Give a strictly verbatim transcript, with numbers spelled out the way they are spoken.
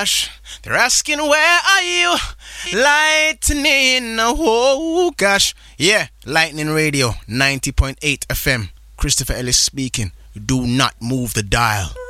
gosh, they're asking where are you? Lightning, oh gosh. Yeah, Lightning Radio, ninety point eight F M. Christopher Ellis speaking. Do not move the dial.